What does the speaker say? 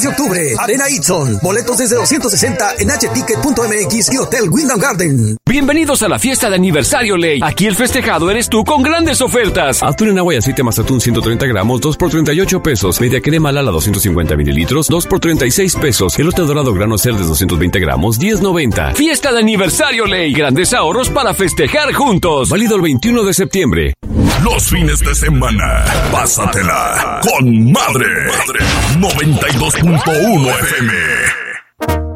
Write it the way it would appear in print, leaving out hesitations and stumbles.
de octubre, Arena Itson. Boletos desde 260 en hticket.mx y Hotel Wyndham Garden. Bienvenidos a la fiesta de aniversario Ley. Aquí el festejado eres tú con grandes ofertas. Atún en agua y aceite Mazatún 130 gramos, 2 por 38 pesos. Media crema Lala 250 mililitros, 2 por 36 pesos. Elote dorado grano Cerdes 220 gramos, 10.90. Fiesta de aniversario Ley. Grandes ahorros para festejar juntos. Válido el 21 de septiembre. Los fines de semana, pásatela con Madre 92.1 FM.